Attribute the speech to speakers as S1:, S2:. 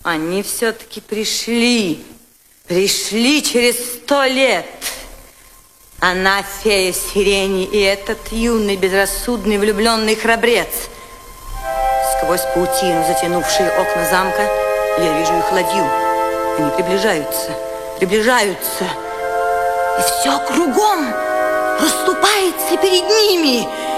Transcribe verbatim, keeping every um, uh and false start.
S1: Они все-таки пришли. Пришли через сто лет. Она фея сирени, и этот юный, безрассудный, влюбленный храбрец. Сквозь паутину, затянувшие окна замка, я вижу их ладью. Они приближаются, приближаются. И все кругом расступается перед ними.